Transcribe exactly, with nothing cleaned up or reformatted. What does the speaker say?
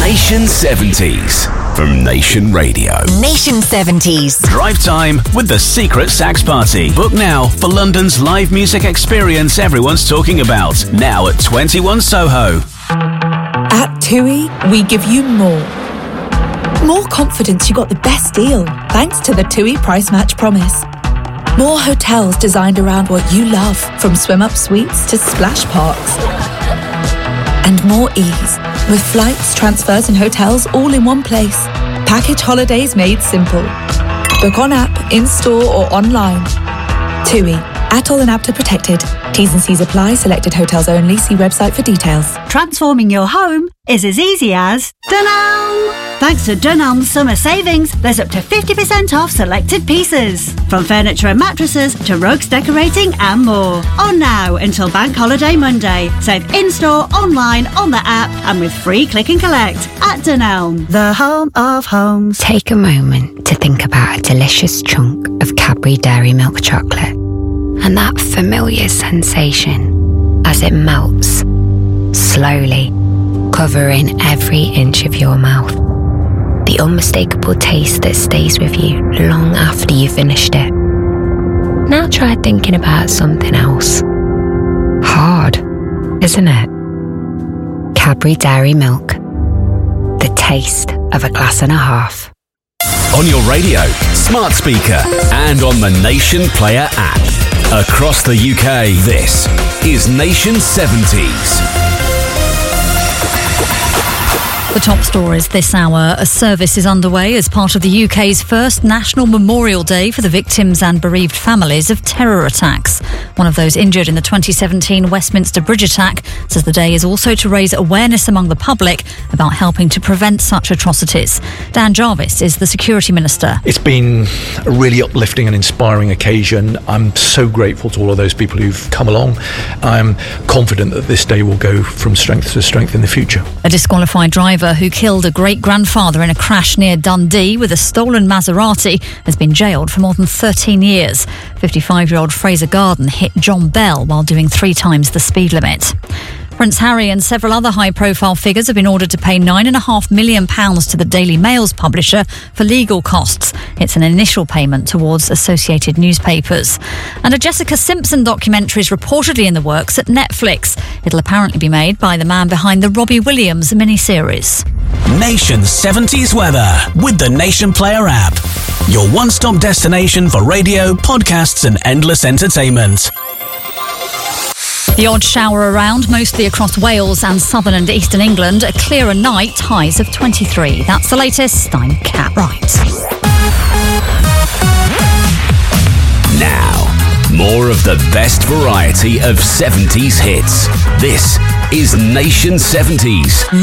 Nation seventies from Nation Radio. Nation seventies. Drive time with the Secret Sax Party. Book now for London's live music experience everyone's talking about. Now at twenty-one Soho. At TUI, we give you more. More confidence you got the best deal, thanks to the TUI Price Match Promise. More hotels designed around what you love, from swim-up suites to splash parks. And more ease, with flights, transfers and hotels all in one place. Package holidays made simple. Book on app, in-store or online. TUI. Atoll and APTA protected. T's and C's apply. Selected hotels only. See website for details. Transforming your home is as easy as Dunelm! Thanks to Dunelm's summer savings, there's up to fifty percent off selected pieces. From furniture and mattresses to rugs, decorating and more. On now until Bank Holiday Monday. Save in-store, online, on the app and with free click and collect at Dunelm, the home of homes. Take a moment to think about a delicious chunk of Cadbury Dairy Milk chocolate and that familiar sensation as it melts, slowly, covering every inch of your mouth. The unmistakable taste that stays with you long after you've finished it. Now try thinking about something else. Hard, isn't it? Cadbury Dairy Milk. The taste of a glass and a half. On your radio, smart speaker, and on the Nation Player app. Across the U K, this is Nation seventies. The top stories this hour. A service is underway as part of the U K's first National Memorial Day for the victims and bereaved families of terror attacks. One of those injured in the twenty seventeen Westminster Bridge attack says the day is also to raise awareness among the public about helping to prevent such atrocities. Dan Jarvis is the Security Minister. It's been a really uplifting and inspiring occasion. I'm so grateful to all of those people who've come along. I'm confident that this day will go from strength to strength in the future. A disqualified driver who killed a great-grandfather in a crash near Dundee with a stolen Maserati has been jailed for more than thirteen years. fifty-five-year-old Fraser Garden hit John Bell while doing three times the speed limit. Prince Harry and several other high-profile figures have been ordered to pay nine point five million pounds to the Daily Mail's publisher for legal costs. It's an initial payment towards associated newspapers. And a Jessica Simpson documentary is reportedly in the works at Netflix. It'll apparently be made by the man behind the Robbie Williams miniseries. Nation seventies weather with the Nation Player app. Your one-stop destination for radio, podcasts and endless entertainment. The odd shower around, mostly across Wales and southern and eastern England. A clearer night, highs of twenty-three. That's the latest. I'm Kat Wright. Now, more of the best variety of seventies hits. This is Nation seventies.